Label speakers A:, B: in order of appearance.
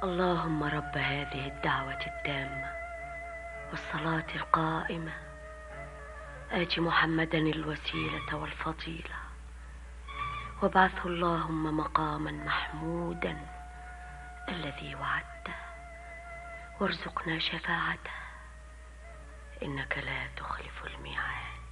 A: اللهم رب هذه الدعوة التامة والصلاة القائمة، آت محمدا الوسيلة والفضيلة وابعثه اللهم مقاما محمودا الذي وعدته، وارزقنا شفاعته إنك لا تخلف الميعاد.